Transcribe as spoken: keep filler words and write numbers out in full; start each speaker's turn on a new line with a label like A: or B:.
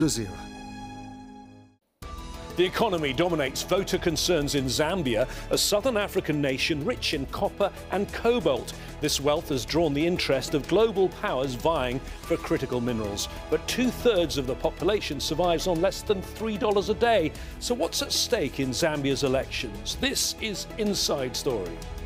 A: Jazeera.
B: The economy dominates voter concerns in Zambia, a southern African nation rich in copper and cobalt. This wealth has drawn the interest of global powers vying for critical minerals. But two-thirds of the population survives on less than three dollars a day. So what's at stake in Zambia's elections? This is Inside Story.